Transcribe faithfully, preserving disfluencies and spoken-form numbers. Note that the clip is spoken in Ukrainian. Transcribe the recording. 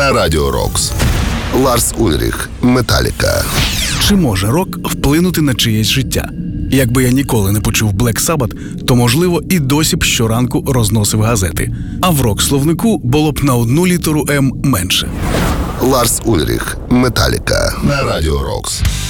на Радіо Рокс. Ларс Ульріх, Металіка. Чи може рок вплинути на чиєсь життя? Якби я ніколи не почув Black Sabbath, то, можливо, і досі б щоранку розносив газети. А в рок-словнику було б на одну літеру «М» менше. Ларс Ульріх, Металіка на Радіо Рокс.